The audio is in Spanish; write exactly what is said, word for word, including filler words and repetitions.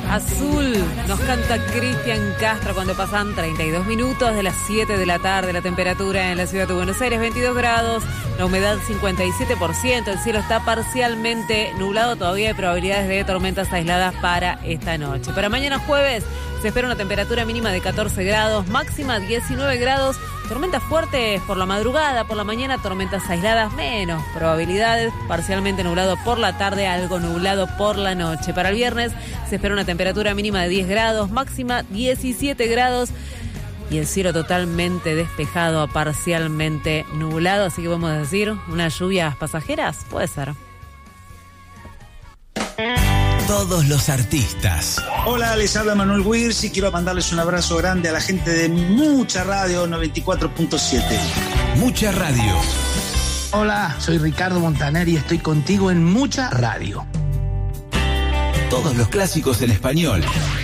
Azul, nos canta Cristian Castro cuando pasan treinta y dos minutos de las siete de la tarde. La temperatura en la ciudad de Buenos Aires, veintidós grados, la humedad cincuenta y siete por ciento, el cielo está parcialmente nublado, todavía hay probabilidades de tormentas aisladas para esta noche. Para mañana jueves se espera una temperatura mínima de catorce grados, máxima diecinueve grados, tormentas fuertes por la madrugada, por la mañana tormentas aisladas, menos probabilidades, parcialmente nublado por la tarde, algo nublado por la noche. Para el viernes se espera una temperatura mínima de diez grados, máxima diecisiete grados y el cielo totalmente despejado a parcialmente nublado, así que podemos decir, unas lluvias pasajeras, puede ser. Todos los artistas. Hola, les habla Manuel Wirtz y quiero mandarles un abrazo grande a la gente de Mucha Radio noventa y cuatro punto siete. Mucha Radio. Hola, soy Ricardo Montaner y estoy contigo en Mucha Radio. Todos los clásicos en español.